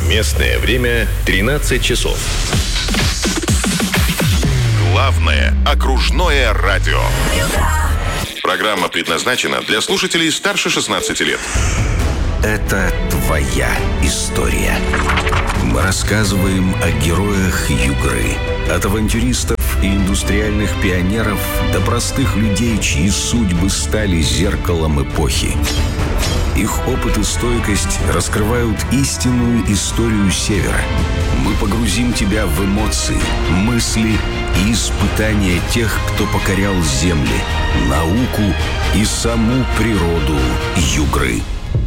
Местное время 13 часов. Главное окружное радио. Программа предназначена для слушателей старше 16 лет. Это твоя история. Мы рассказываем о героях Югры. От авантюристов и индустриальных пионеров до простых людей, чьи судьбы стали зеркалом эпохи. Их опыт и стойкость раскрывают истинную историю Севера. Мы погрузим тебя в эмоции, мысли и испытания тех, кто покорял земли, науку и саму природу Югры.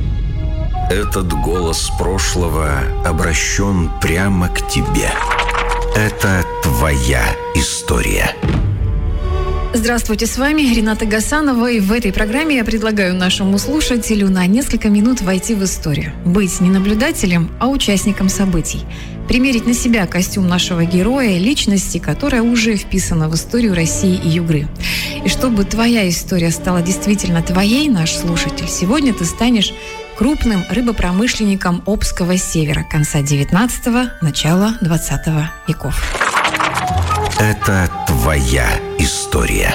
Этот голос прошлого обращен прямо к тебе. Это твоя история. Здравствуйте, с вами Рената Гасанова, и в этой программе я предлагаю нашему слушателю на несколько минут войти в историю. Быть не наблюдателем, а участником событий. Примерить на себя костюм нашего героя, личности, которая уже вписана в историю России и Югры. И чтобы твоя история стала действительно твоей, наш слушатель, сегодня ты станешь крупным рыбопромышленником Обского севера конца 19-го, начала 20 веков. Это твоя история.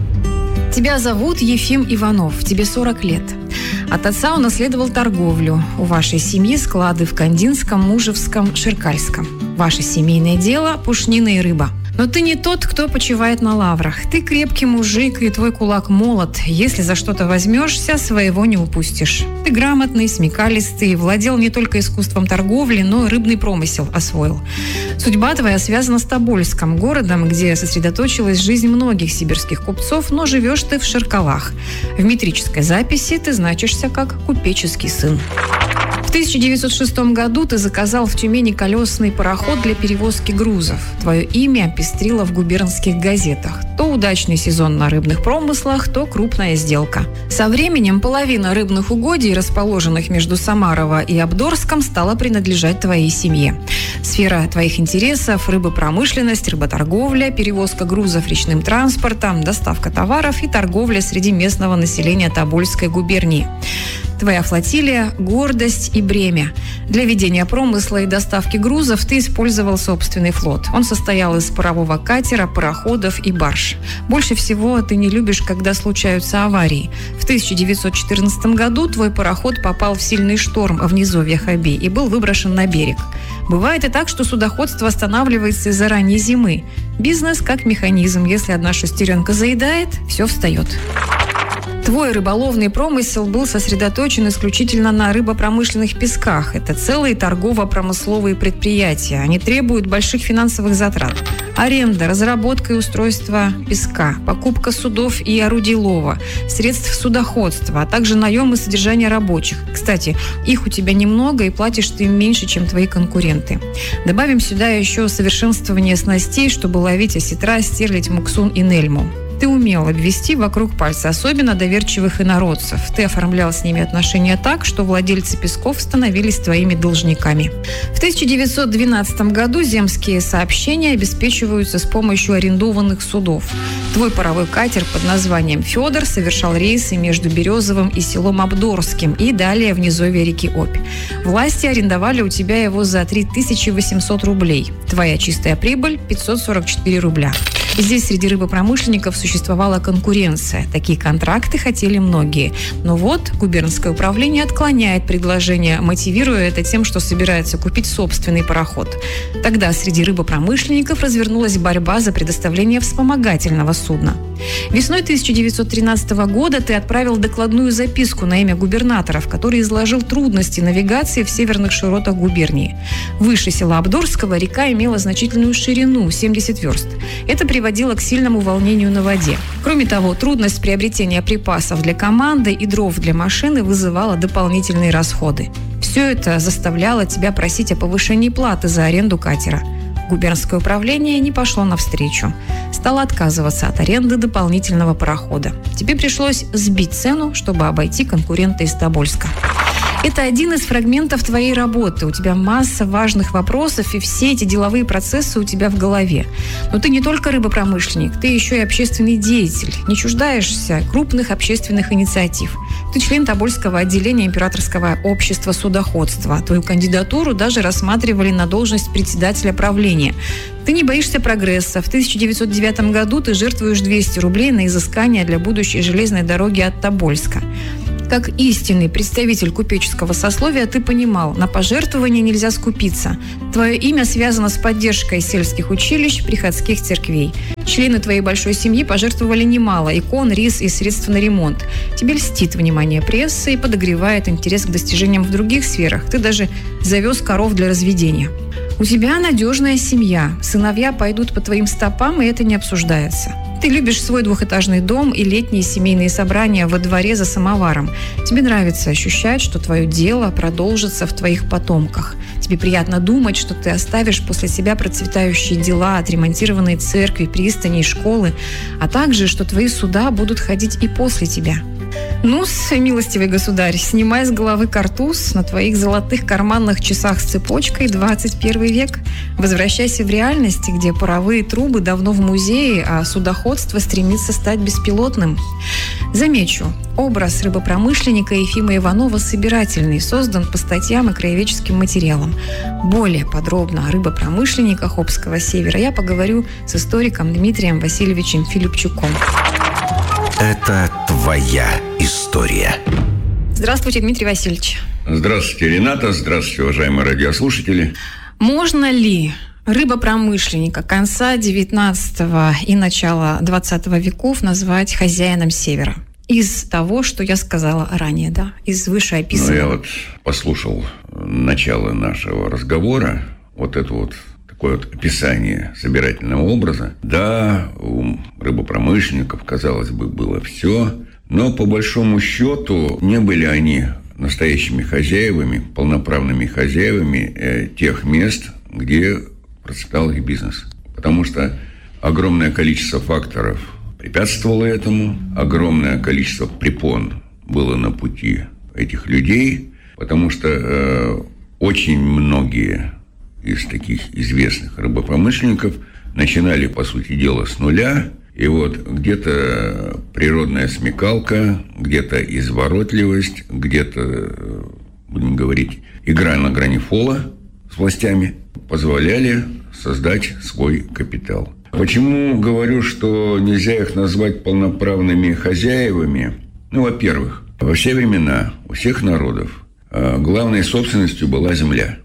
Тебя зовут Ефим Иванов, тебе 40 лет. От отца унаследовал торговлю. У вашей семьи склады в Кандинском, Мужевском, Шеркальском. Ваше семейное дело – пушнина и рыба. Но ты не тот, кто почивает на лаврах. Ты крепкий мужик, и твой кулак молот. Если за что-то возьмешься, своего не упустишь. Ты грамотный, смекалистый, владел не только искусством торговли, но и рыбный промысел освоил. Судьба твоя связана с Тобольском, городом, где сосредоточилась жизнь многих сибирских купцов, но живешь ты в Шеркалах. В метрической записи ты значишься как купеческий сын. В 1906 году ты заказал в Тюмени колесный пароход для перевозки грузов. Твое имя пестрило в губернских газетах. То удачный сезон на рыбных промыслах, то крупная сделка. Со временем половина рыбных угодий, расположенных между Самарово и Обдорском, стала принадлежать твоей семье. Сфера твоих интересов – рыбопромышленность, рыботорговля, перевозка грузов речным транспортом, доставка товаров и торговля среди местного населения Тобольской губернии. Твоя флотилия – гордость и бремя. Для ведения промысла и доставки грузов ты использовал собственный флот. Он состоял из парового катера, пароходов и барж. Больше всего ты не любишь, когда случаются аварии. В 1914 году твой пароход попал в сильный шторм в низовьях Оби и был выброшен на берег. Бывает и так, что судоходство останавливается из-за ранней зимы. Бизнес как механизм. Если одна шестеренка заедает, все встает. Твой рыболовный промысел был сосредоточен исключительно на рыбопромышленных песках. Это целые торгово-промысловые предприятия. Они требуют больших финансовых затрат. Аренда, разработка и устройство песка, покупка судов и орудий лова, средств судоходства, а также наем и содержание рабочих. Кстати, их у тебя немного, и платишь ты им меньше, чем твои конкуренты. Добавим сюда еще совершенствование снастей, чтобы ловить осетра, стерлядь, муксун и нельму. Ты умел обвести вокруг пальца особенно доверчивых инородцев. Ты оформлял с ними отношения так, что владельцы песков становились твоими должниками. В 1912 году земские сообщения обеспечиваются с помощью арендованных судов. Твой паровой катер под названием «Федор» совершал рейсы между Березовым и селом Обдорским и далее в низовье реки Обь. Власти арендовали у тебя его за 3800 рублей. Твоя чистая прибыль – 544 рубля. Здесь среди рыбопромышленников существовала конкуренция. Такие контракты хотели многие. Но вот губернское управление отклоняет предложение, мотивируя это тем, что собирается купить собственный пароход. Тогда среди рыбопромышленников развернулась борьба за предоставление вспомогательного судна. Весной 1913 года ты отправил докладную записку на имя губернатора, в которой изложил трудности навигации в северных широтах губернии. Выше села Обдорского река имела значительную ширину – 70 верст. Это приводило к сильному волнению на воде. Кроме того, трудность приобретения припасов для команды и дров для машины вызывала дополнительные расходы. Все это заставляло тебя просить о повышении платы за аренду катера. Губернское управление не пошло навстречу. Стало отказываться от аренды дополнительного парохода. Тебе пришлось сбить цену, чтобы обойти конкурента из Тобольска. Это один из фрагментов твоей работы. У тебя масса важных вопросов, и все эти деловые процессы у тебя в голове. Но ты не только рыбопромышленник, ты еще и общественный деятель. Не чуждаешься крупных общественных инициатив. Ты член Тобольского отделения Императорского общества судоходства. Твою кандидатуру даже рассматривали на должность председателя правления. Ты не боишься прогресса. В 1909 году ты жертвуешь 200 рублей на изыскание для будущей железной дороги от Тобольска. Как истинный представитель купеческого сословия ты понимал, на пожертвования нельзя скупиться. Твое имя связано с поддержкой сельских училищ, приходских церквей. Члены твоей большой семьи пожертвовали немало икон, рис и средств на ремонт. Тебе льстит внимание прессы и подогревает интерес к достижениям в других сферах. Ты даже завез коров для разведения. У тебя надежная семья. Сыновья пойдут по твоим стопам, и это не обсуждается. Ты любишь свой двухэтажный дом и летние семейные собрания во дворе за самоваром. Тебе нравится ощущать, что твое дело продолжится в твоих потомках. Тебе приятно думать, что ты оставишь после себя процветающие дела, отремонтированные церкви, пристани и школы, а также, что твои суда будут ходить и после тебя. Ну-с, милостивый государь, снимай с головы картуз, на твоих золотых карманных часах с цепочкой 21 век. Возвращайся в реальность, где паровые трубы давно в музее, а судоходство стремится стать беспилотным. Замечу, образ рыбопромышленника Ефима Иванова собирательный, создан по статьям и краеведческим материалам. Более подробно о рыбопромышленниках Обского севера я поговорю с историком Дмитрием Васильевичем Филипчуком. Это твоя история. Здравствуйте, Дмитрий Васильевич. Здравствуйте, Рената. Здравствуйте, уважаемые радиослушатели. Можно ли рыбопромышленника конца 19 и начала 20 веков назвать хозяином Севера? Из того, что я сказала ранее, да? Из вышеописанного. Я послушал начало нашего разговора, такое описание собирательного образа. Да, у рыбопромышленников, казалось бы, было все, но по большому счету не были они настоящими хозяевами, полноправными хозяевами тех мест, где процветал их бизнес. Потому что огромное количество факторов препятствовало этому, огромное количество препон было на пути этих людей, потому что очень многие из таких известных рыбопромышленников начинали, по сути дела, с нуля. И где-то природная смекалка, где-то изворотливость, где-то, будем говорить, игра на грани фола с властями позволяли создать свой капитал. Почему говорю, что нельзя их назвать полноправными хозяевами? Во-первых, во все времена, у всех народов главной собственностью была земля.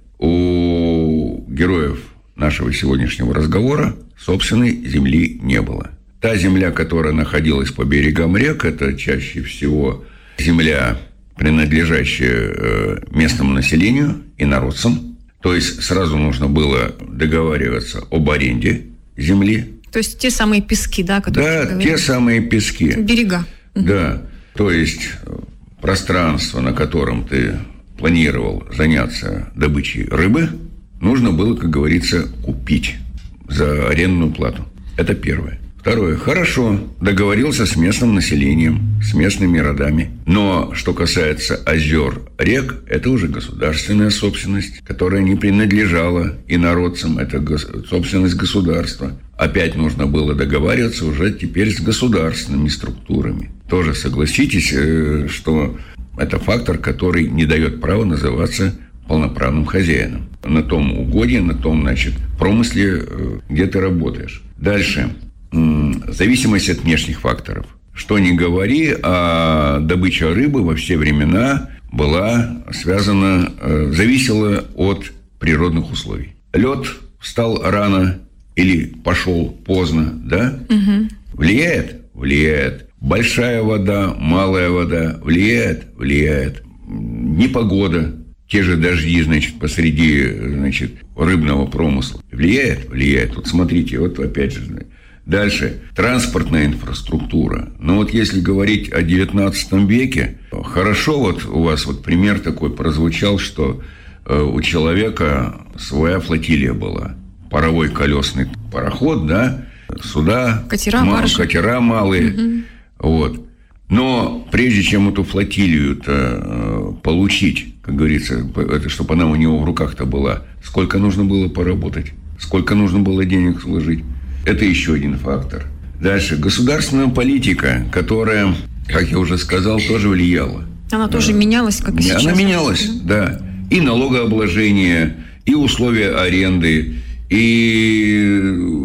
У героев нашего сегодняшнего разговора собственной земли не было. Та земля, которая находилась по берегам рек, это чаще всего земля, принадлежащая местному населению и народцам. То есть сразу нужно было договариваться об аренде земли. То есть те самые пески, да? Да, те самые пески. Берега. Да, то есть пространство, на котором ты планировал заняться добычей рыбы, нужно было, как говорится, купить за арендную плату. Это первое. Второе. Хорошо, договорился с местным населением, с местными родами. Но что касается озер, рек, это уже государственная собственность, которая не принадлежала инородцам. Это собственность государства. Опять нужно было договариваться уже теперь с государственными структурами. Тоже согласитесь, что это фактор, который не дает права называться полноправным хозяином. На том угодье, на том, промысле, где ты работаешь. Дальше. Зависимость от внешних факторов. Что ни говори, а добыча рыбы во все времена была связана, зависела от природных условий. Лед встал рано или пошел поздно, да? Угу. Влияет? Влияет. Большая вода, малая вода влияет? Влияет. Непогода, те же дожди, посреди, рыбного промысла. Влияет? Влияет. Смотрите, опять же. Дальше. Транспортная инфраструктура. Если говорить о 19 веке, хорошо у вас пример такой прозвучал, что у человека своя флотилия была. Паровой колесный пароход, да, суда, катера малые. Угу. Но прежде чем эту флотилию-то получить, как говорится, чтобы она у него в руках-то была, сколько нужно было поработать, сколько нужно было денег сложить. Это еще один фактор. Дальше. Государственная политика, которая, как я уже сказал, тоже влияла. Она тоже менялась, как и сейчас. Она менялась, да. И налогообложение, и условия аренды, и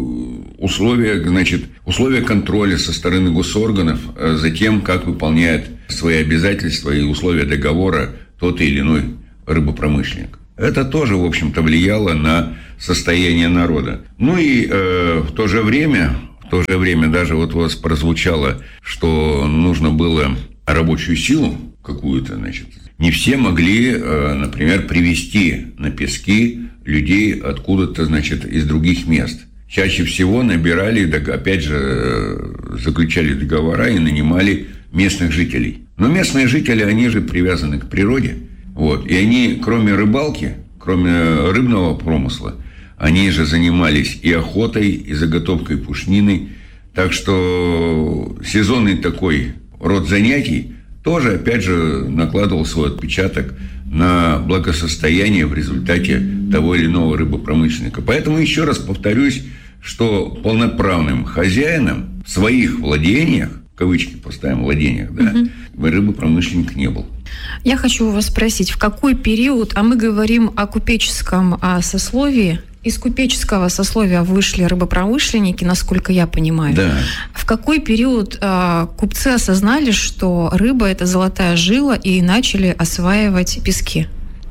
условия контроля со стороны госорганов за тем, как выполняет свои обязательства и условия договора тот или иной рыбопромышленник. Это тоже, в общем-то, влияло на состояние народа. Ну и в то же время даже вот у вас прозвучало, что нужно было рабочую силу какую-то, не все могли, например, привезти на пески людей откуда-то, из других мест. Чаще всего набирали, опять же, заключали договора и нанимали местных жителей. Но местные жители, они же привязаны к природе. Вот. И они, кроме рыбалки, кроме рыбного промысла, они же занимались и охотой, и заготовкой пушнины. Так что сезонный такой род занятий тоже, опять же, накладывал свой отпечаток на благосостояние в результате того или иного рыбопромышленника. Поэтому еще раз повторюсь, что полноправным хозяином в своих владениях, в кавычки поставим, владениях, рыбопромышленник не был. Я хочу у вас спросить, в какой период, а мы говорим о купеческом сословии, из купеческого сословия вышли рыбопромышленники, насколько я понимаю. Да. В какой период купцы осознали, что рыба – это золотая жила, и начали осваивать пески?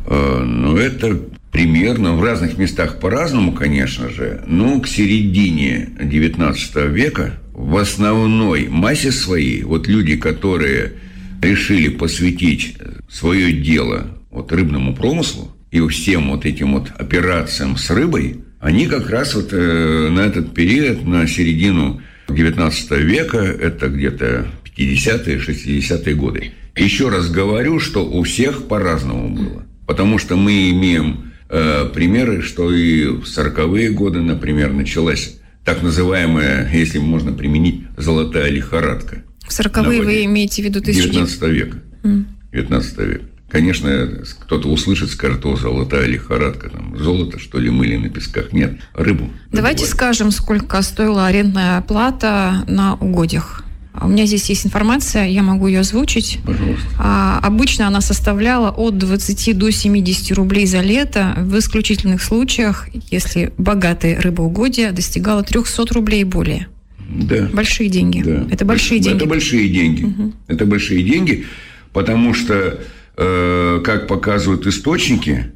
Это примерно в разных местах по-разному, конечно же, но к середине XIX века в основной массе своей люди, которые решили посвятить свое дело рыбному промыслу и всем этим операциям с рыбой, они как раз на этот период, на середину XIX века, это где-то 50-е, 60-е годы. Еще раз говорю, что у всех по-разному было. Потому что мы имеем примеры, что и в 40-е годы, например, началась так называемая, если можно применить, золотая лихорадка. В 40-е вы имеете в виду 19 века. 19 век. Конечно, кто-то услышит, скажет: золотая лихорадка, золото, что ли, мыли на песках. Нет, рыбу. Давайте скажем, сколько стоила арендная плата на угодьях. У меня здесь есть информация, я могу ее озвучить. Пожалуйста. Обычно она составляла от 20 до 70 рублей за лето. В исключительных случаях, если богатые рыбоугодья, достигала 300 рублей и более. Да. Большие деньги. Да. Это большие деньги. Это большие деньги. Угу. Это большие деньги, потому что, как показывают источники,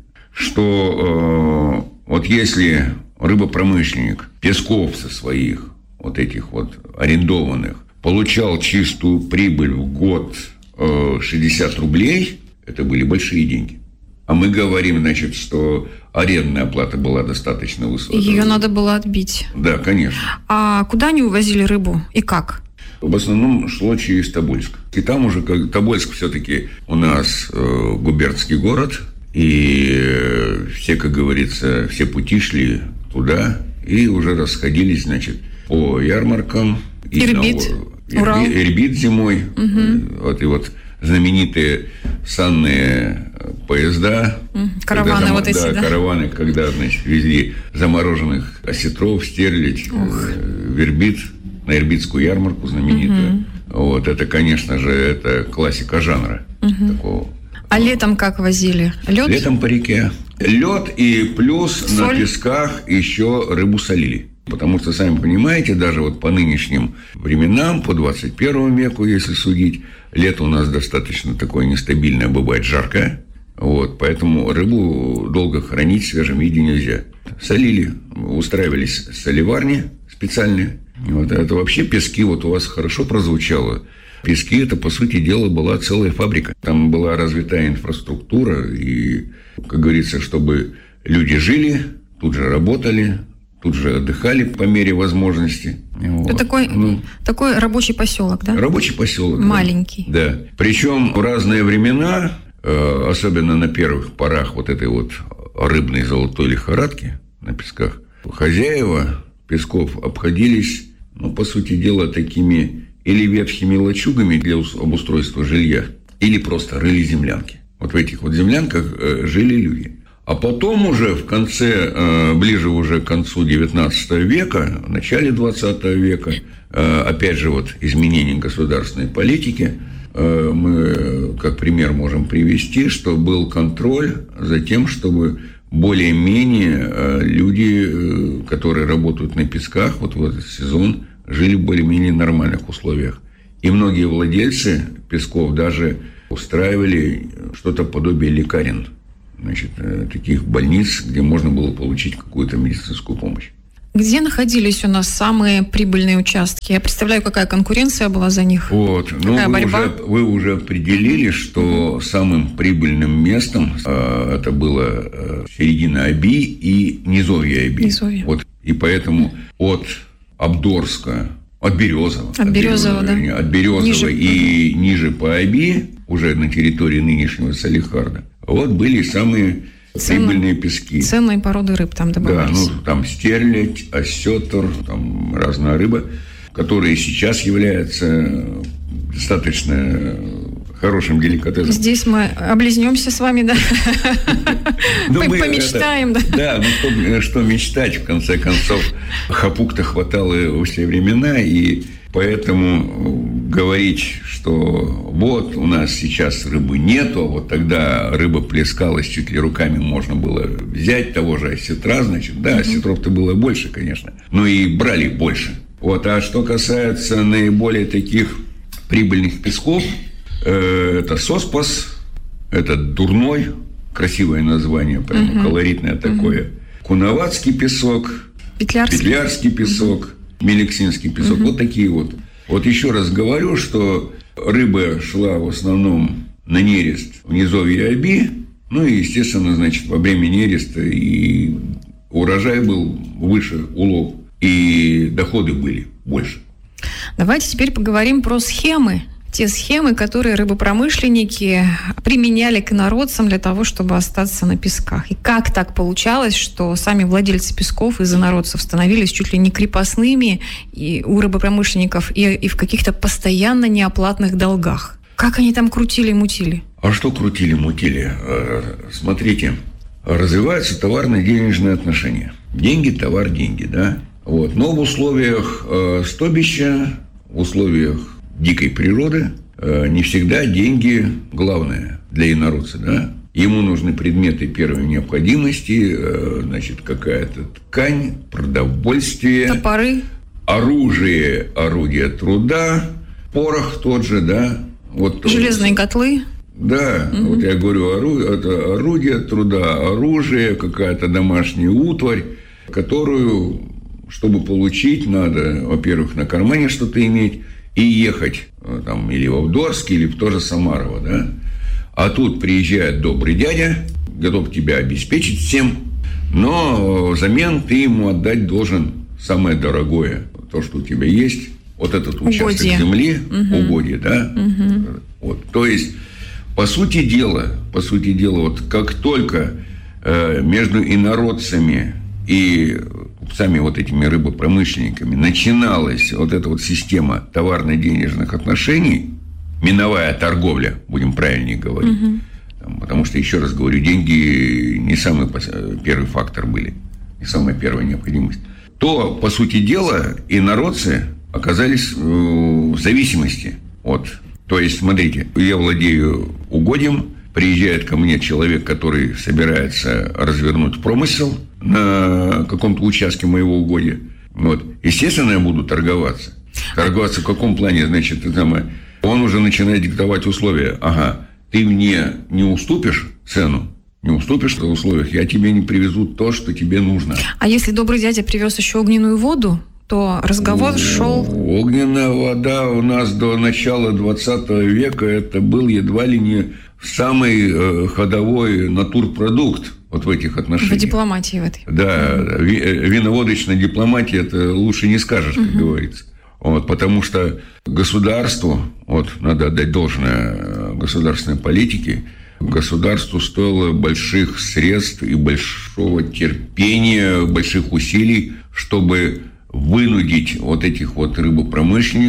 что если рыбопромышленник песков со своих этих арендованных получал чистую прибыль в год 60 рублей, это были большие деньги. А мы говорим, что арендная плата была достаточно высокой. Ее надо было отбить. Да, конечно. А куда они увозили рыбу и как? В основном шло через Тобольск. И там уже, Тобольск все-таки у нас губернский город, и все, как говорится, все пути шли туда, и уже расходились, по ярмаркам. Ирбит, Урал. Ирбит зимой. Угу. И знаменитые санные поезда. Караваны караваны, когда, везли замороженных осетров, стерлядь в Ирбит, на Ирбитскую ярмарку знаменитую. Это, конечно же, это классика жанра такого. А летом как возили? Лед? Летом по реке. Лед и плюс соль? На песках еще рыбу солили. Потому что, сами понимаете, даже по нынешним временам, по 21 веку, если судить, лето у нас достаточно такое нестабильное, бывает жаркое. Поэтому рыбу долго хранить в свежем виде нельзя. Солили, устраивались соливарни специальные. Это вообще пески, у вас хорошо прозвучало. Пески – это, по сути дела, была целая фабрика. Там была развитая инфраструктура, и, как говорится, чтобы люди жили, тут же работали, тут же отдыхали по мере возможности. Это такой рабочий поселок, да? Рабочий поселок. Маленький. Да. Причем в разные времена, особенно на первых порах этой рыбной золотой лихорадки на песках, хозяева песков обходились, по сути дела, такими или ветхими лачугами для обустройства жилья, или просто рыли землянки. Вот в этих вот землянках жили люди. А потом уже в конце, ближе уже к концу 19 века, в начале 20 века, опять же, вот изменение государственной политики, мы как пример можем привести, что был контроль за тем, чтобы более-менее люди, которые работают на песках, вот в этот сезон, жили в более-менее нормальных условиях. И многие владельцы песков даже устраивали что-то подобие лекарен, значит, таких больниц, где можно было получить какую-то медицинскую помощь. Где находились у нас самые прибыльные участки? Я представляю, какая конкуренция была за них. Вот. Какая борьба? Вы уже определили, что самым прибыльным местом это было середина Оби и низовье Оби. Низовье. Вот. И поэтому от Абдорска, от Березова, от Березова ниже. И ниже по Оби, уже на территории нынешнего Салихарда, вот были самые прибыльные пески. Ценные породы рыб там добывались. Да, там стерлядь, осетр, там разная рыба, которая сейчас является достаточно хорошим деликатесом. Здесь мы облизнемся с вами, да? Помечтаем, да? Да, ну что мечтать, в конце концов. Хапук-то хватало во все времена, и поэтому говорить, что вот у нас сейчас рыбы нету, вот тогда рыба плескалась, чуть ли руками можно было взять того же осетра, значит, да, осетров-то было больше, конечно, но и брали больше. Вот, а что касается наиболее таких прибыльных песков, это Соспас, это Дурной, красивое название, прямо колоритное такое, Куноватский песок, Петлярский песок, Мелексинский песок, вот такие вот. Вот еще раз говорю, что рыба шла в основном на нерест в низовье Оби, ну и, естественно, значит, во время нереста и урожай был выше, улов, и доходы были больше. Давайте теперь поговорим про схемы. Те схемы, которые рыбопромышленники применяли к инородцам для того, чтобы остаться на песках. И как так получалось, что сами владельцы песков из инородцев становились чуть ли не крепостными и у рыбопромышленников, и в каких-то постоянно неоплатных долгах? Как они там крутили-мутили? А что крутили-мутили? Смотрите, развиваются товарно-денежные отношения. Деньги, товар, деньги, да? Вот. Но в условиях стобища, в условиях дикой природы не всегда деньги главное для инородца, да? Ему нужны предметы первой необходимости, значит, какая-то ткань, продовольствие, топоры, оружие, орудие труда, порох тот же, да? Вот железные котлы. Да, вот я говорю, это орудие труда, оружие, какая-то домашняя утварь, которую, чтобы получить, надо, во-первых, на кармане что-то иметь и ехать там или в Абдорск, или в то же Самарово, да. А тут приезжает добрый дядя, готов тебя обеспечить всем, но взамен ты ему отдать должен самое дорогое, то, что у тебя есть, вот этот участок земли, угодье, да. Вот, то есть, по сути дела, вот как только между инородцами и купцами, вот этими рыбопромышленниками, начиналась вот эта вот система товарно-денежных отношений, миновая торговля, будем правильнее говорить, потому что, еще раз говорю, деньги не самый первый фактор были, не самая первая необходимость, то, по сути дела, инородцы оказались в зависимости от... То есть, смотрите, я владею угодьем, приезжает ко мне человек, который собирается развернуть промысел на каком-то участке моего угодья. Вот. Естественно, я буду торговаться. Торговаться в каком плане? Значит, он уже начинает диктовать условия. Ага, ты мне не уступишь цену, не уступишь в условиях, я тебе не привезу то, что тебе нужно. А если добрый дядя привез еще огненную воду, то разговор шел... Огненная вода у нас до начала 20 века это был едва ли не самый ходовой натурпродукт вот в этих отношениях. В дипломатии в этой. Да, виноводочная дипломатия, это лучше не скажешь, как говорится. Вот, потому что государству, вот надо отдать должное государственной политике, государству стоило больших средств и большого терпения, больших усилий, чтобы вынудить вот этих вот рыбопромышленников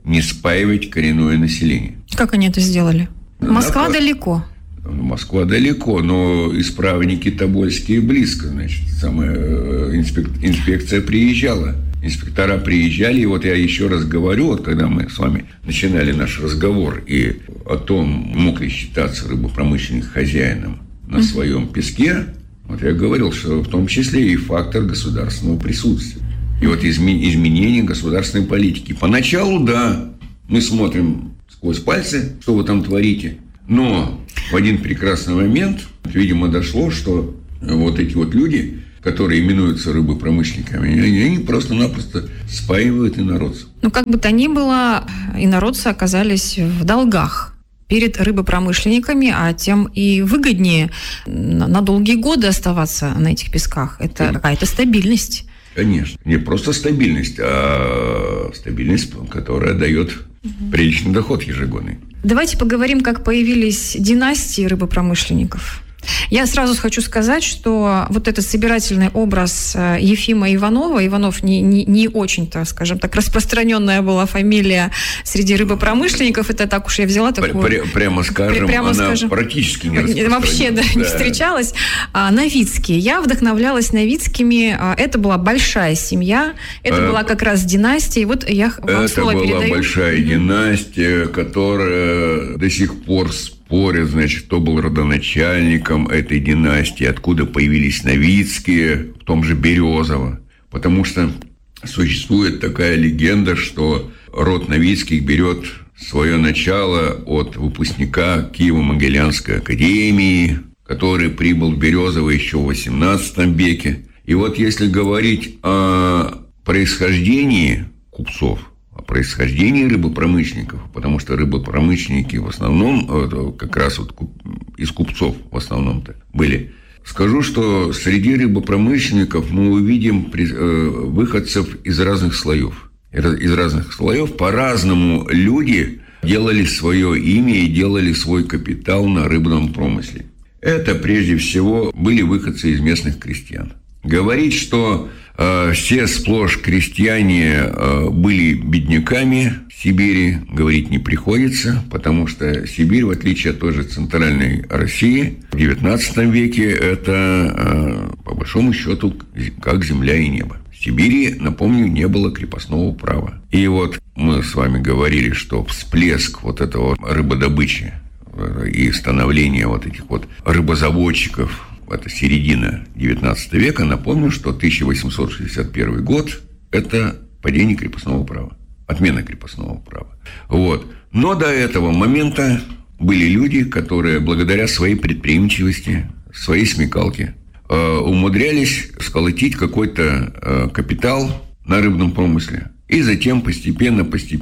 не спаивать коренное население. Как они это сделали? Москва далеко. Москва далеко, но исправники тобольские близко, значит. Самая инспекция приезжала. Инспектора приезжали, и вот я еще раз говорю, вот когда мы с вами начинали наш разговор и о том, мог ли считаться рыбопромышленник хозяином на своем песке, вот я говорил, что в том числе и фактор государственного присутствия. И вот изменение государственной политики. Поначалу, да, мы смотрим сквозь пальцы, что вы там творите, но в один прекрасный момент, видимо, дошло, что вот эти вот люди, которые именуются рыбопромышленниками, они просто-напросто спаивают инородцев. Ну, как бы то ни было, инородцы оказались в долгах перед рыбопромышленниками, а тем и выгоднее на долгие годы оставаться на этих песках. Это какая-то стабильность. Конечно. Не просто стабильность, а стабильность, которая дает приличный доход ежегодный. Давайте поговорим, как появились династии рыбопромышленников. Я сразу хочу сказать, что вот этот собирательный образ Ефима Иванова, Иванов не очень-то, скажем так, распространенная была фамилия среди рыбопромышленников, это так уж я взяла такую... Прямо скажем, она практически не распространена. Вообще, да, не встречалась. Новицкие. Я вдохновлялась Новицкими. Это была большая семья, это была как раз династия. И вот я вам слово передаю. Это была большая династия, которая до сих пор спорят, значит, кто был родоначальником этой династии, откуда появились Новицкие, в том же Березово. Потому что существует такая легенда, что род Новицких берет свое начало от выпускника Киево-Могилянской академии, который прибыл в Березово еще в XVIII веке. И вот если говорить о происхождении купцов, о происхождении рыбопромышленников, потому что рыбопромышленники в основном, как раз вот из купцов в основном-то были. Скажу, что среди рыбопромышленников мы увидим выходцев из разных слоев. Из разных слоев по-разному люди делали свое имя и делали свой капитал на рыбном промысле. Это прежде всего были выходцы из местных крестьян. Говорить, что все сплошь крестьяне были бедняками в Сибири, говорить не приходится, потому что Сибирь, в отличие от той же центральной России, в XIX веке это, по большому счету, как земля и небо. В Сибири, напомню, не было крепостного права. И вот мы с вами говорили, что всплеск вот этого рыбодобычи и становления вот этих вот рыбозаводчиков, это середина XIX века. Напомню, что 1861 год – это падение крепостного права, отмена крепостного права. Вот. Но до этого момента были люди, которые благодаря своей предприимчивости, своей смекалке умудрялись сколотить какой-то капитал на рыбном промысле и затем постепенно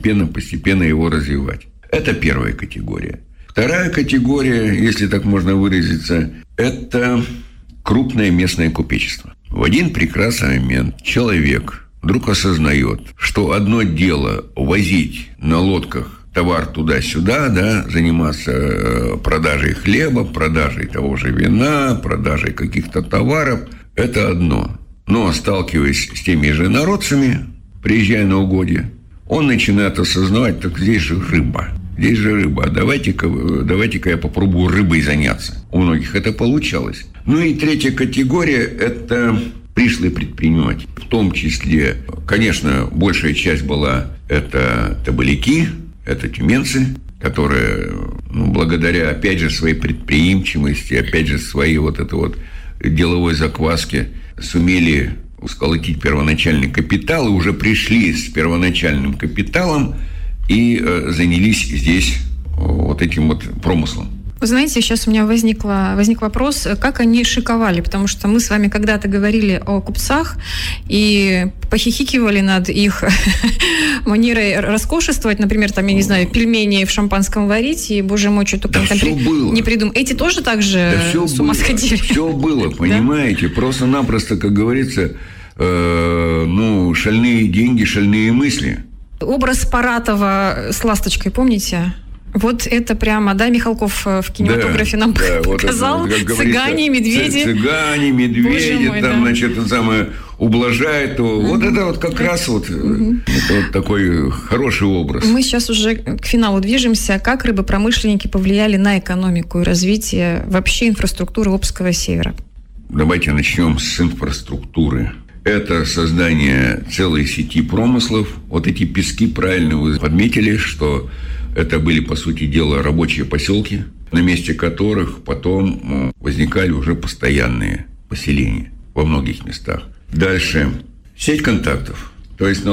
его развивать. Это первая категория. Вторая категория, если так можно выразиться, это крупное местное купечество. В один прекрасный момент человек вдруг осознает, что одно дело возить на лодках товар туда-сюда, да, заниматься продажей хлеба, продажей того же вина, продажей каких-то товаров, это одно. Но сталкиваясь с теми же инородцами, приезжая на угодье, он начинает осознавать, так здесь же рыба. Здесь же рыба, а давайте-ка я попробую рыбой заняться. У многих это получалось. Ну и третья категория – это пришлые предприниматели. В том числе, конечно, большая часть была это тоболяки, это тюменцы, которые, благодаря, опять же, своей предприимчивости, опять же, своей вот этой вот деловой закваске сумели сколотить первоначальный капитал и уже пришли с первоначальным капиталом и занялись здесь вот этим вот промыслом. Вы знаете, сейчас у меня возник вопрос, как они шиковали, потому что мы с вами когда-то говорили о купцах и похихикивали над их манерой роскошествовать, например, там, я не знаю, пельмени в шампанском варить, и, боже мой, что только да не придумал. Эти тоже так же с ума сходили? Все было, понимаете, просто-напросто, как говорится, шальные деньги, шальные мысли. Образ Паратова с ласточкой, помните? Вот это прямо, да, Михалков в кинематографе нам показал. Вот это, цыгане, медведи. Цыгане, медведи, мой, там, да. значит, это самое, ублажает его. Вот это вот как раз вот, это вот такой хороший образ. Мы сейчас уже к финалу движемся. Как рыбопромышленники повлияли на экономику и развитие вообще инфраструктуры Обского севера? Давайте начнем с инфраструктуры. Это создание целой сети промыслов. Вот эти пески, правильно вы подметили, что это были, по сути дела, рабочие поселки, на месте которых потом возникали уже постоянные поселения во многих местах. Дальше. Сеть контактов. То есть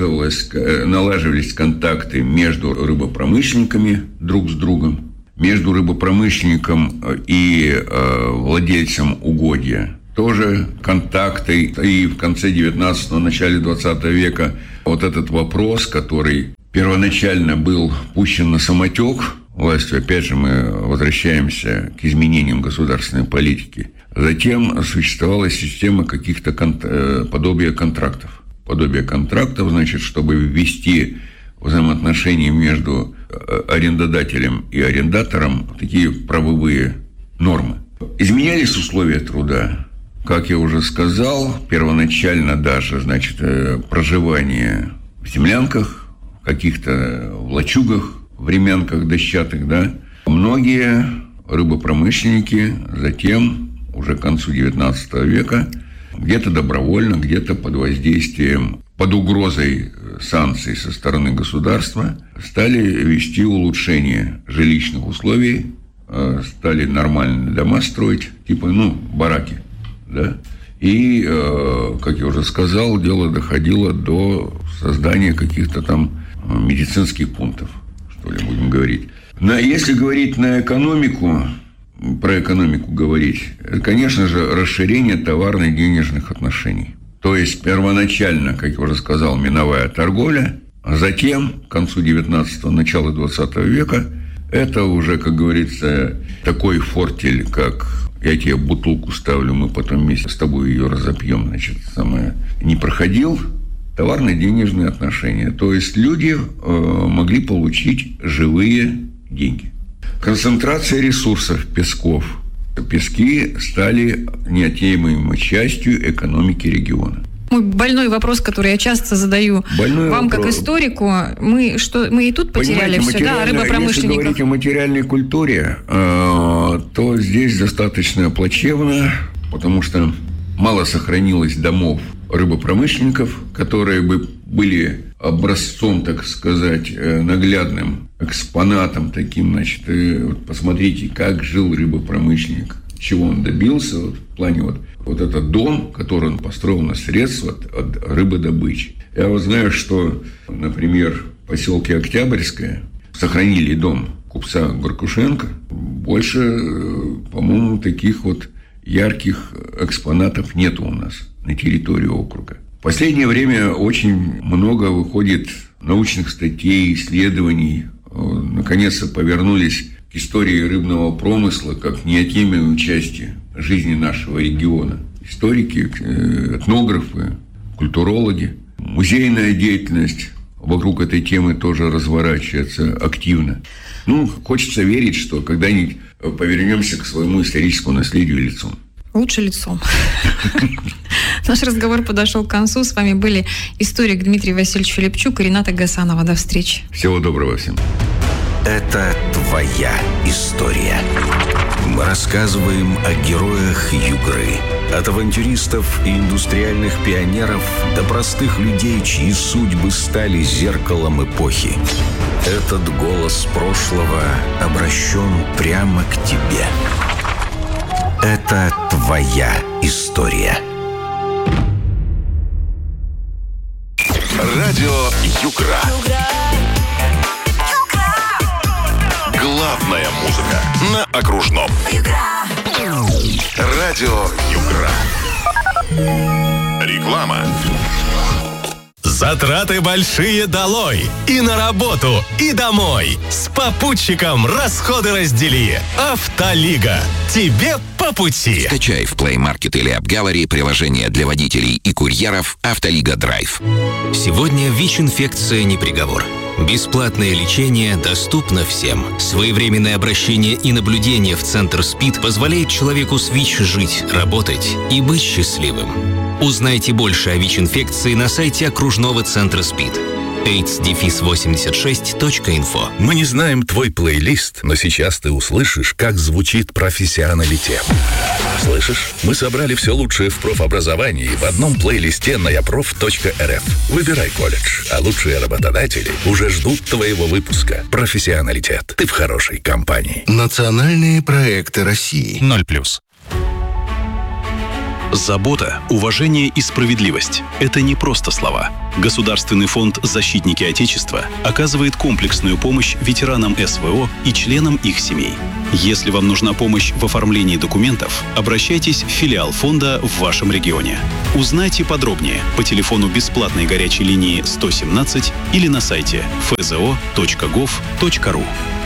налаживались контакты между рыбопромышленниками друг с другом, между рыбопромышленником и владельцем угодья. Тоже контакты. И в конце 19-го, начале 20 века вот этот вопрос, который первоначально был пущен на самотек властью, опять же мы возвращаемся к изменениям государственной политики. Затем существовала система каких-то подобия контрактов. Подобие контрактов, значит, чтобы ввести взаимоотношения между арендодателем и арендатором такие правовые нормы. Изменялись условия труда. Как я уже сказал, первоначально даже, значит, проживание в землянках, в каких-то в лачугах, времянках дощатых, да. Многие рыбопромышленники затем, уже к концу 19 века, где-то добровольно, где-то под воздействием, под угрозой санкций со стороны государства, стали вести улучшение жилищных условий, стали нормальные дома строить, типа, бараки, да. И, как я уже сказал, дело доходило до создания каких-то там медицинских пунктов, что ли, будем говорить. Если говорить на экономику, про экономику говорить, конечно же, расширение товарно-денежных отношений. То есть, первоначально, как я уже сказал, миновая торговля, а затем, к концу 19-го, начало 20 века, это уже, как говорится, такой фортель, как я тебе бутылку ставлю, мы потом вместе с тобой ее разопьем, значит, не проходил. Товарно-денежные отношения. То есть люди могли получить живые деньги. Концентрация ресурсов песков. Пески стали неотъемлемой частью экономики региона. Мой больной вопрос, который я часто задаю вам, как историку, мы и тут потеряли все, да, рыбопромышленников. Если говорить о материальной культуре, то здесь достаточно плачевно, потому что мало сохранилось домов рыбопромышленников, которые бы были образцом, так сказать, наглядным экспонатом таким, значит, посмотрите, как жил рыбопромышленник, чего он добился в плане вот этот дом, который он построил на средства от рыбодобычи. Я знаю, что, например, в поселке Октябрьское сохранили дом купца Горкушенко. Больше, по-моему, таких ярких экспонатов нету у нас на территории округа. В последнее время очень много выходит научных статей, исследований. Наконец-то повернулись к истории рыбного промысла как неотъемлемой части жизни нашего региона. Историки, этнографы, культурологи. Музейная деятельность вокруг этой темы тоже разворачивается активно. Хочется верить, что когда-нибудь повернемся к своему историческому наследию лицом. Лучше лицом. Наш разговор подошел к концу. С вами были историк Дмитрий Васильевич Филипчук и Рената Гасанова. До встречи. Всего доброго всем. Это твоя история. Мы рассказываем о героях Югры. От авантюристов и индустриальных пионеров до простых людей, чьи судьбы стали зеркалом эпохи. Этот голос прошлого обращен прямо к тебе. Это твоя история. Радио Югра. Главная музыка на окружном. Радио Югра. Реклама. Затраты большие долой. И на работу, и домой. С попутчиком расходы раздели. Автолига. Тебе по пути. Скачай в Play Market или App Gallery приложение для водителей и курьеров «Автолига Драйв». Сегодня ВИЧ-инфекция не приговор. Бесплатное лечение доступно всем. Своевременное обращение и наблюдение в Центр СПИД позволяет человеку с ВИЧ жить, работать и быть счастливым. Узнайте больше о ВИЧ-инфекции на сайте окружного центра СПИД. AIDS-86.info. Мы не знаем твой плейлист, но сейчас ты услышишь, как звучит профессионалитет. Слышишь? Мы собрали все лучшее в профобразовании в одном плейлисте на yaprof.rf. Выбирай колледж, а лучшие работодатели уже ждут твоего выпуска. Профессионалитет. Ты в хорошей компании. Национальные проекты России. 0+. Забота, уважение и справедливость – это не просто слова. Государственный фонд «Защитники Отечества» оказывает комплексную помощь ветеранам СВО и членам их семей. Если вам нужна помощь в оформлении документов, обращайтесь в филиал фонда в вашем регионе. Узнайте подробнее по телефону бесплатной горячей линии 117 или на сайте fzo.gov.ru.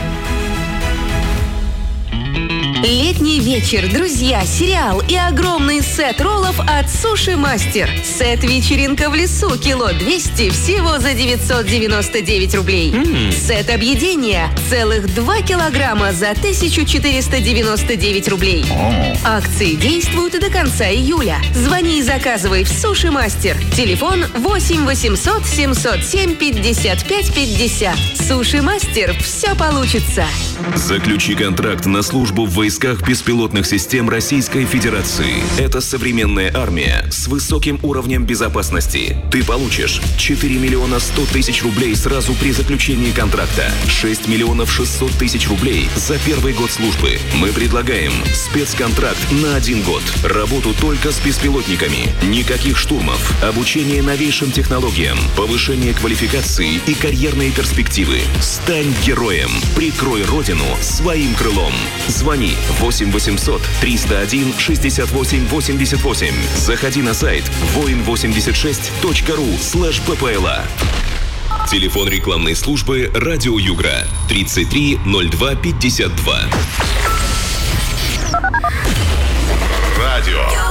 Летний вечер, друзья, сериал и огромный сет роллов от Суши Мастер. Сет «Вечеринка в лесу» кило 200 всего за 999 рублей. Сет объедения целых 2 килограмма за 1499 рублей. Акции действуют до конца июля. Звони и заказывай в Суши Мастер. Телефон 8 800 707 55 50. Суши Мастер. Все получится. Заключи контракт на службу в войсках беспилотных систем Российской Федерации. Это современная армия с высоким уровнем безопасности. Ты получишь 4 миллиона 100 тысяч рублей сразу при заключении контракта, 6 миллионов 600 тысяч рублей за первый год службы. Мы предлагаем спецконтракт на 1 год. Работу только с беспилотниками. Никаких штурмов. Обучение новейшим технологиям. Повышение квалификации и карьерные перспективы. Стань героем. Прикрой Родину своим крылом. Звони 8 800 301 68 88. Заходи на сайт voin86.ru/ppla. Телефон рекламной службы «Радио Югра» 33 02 52. Радио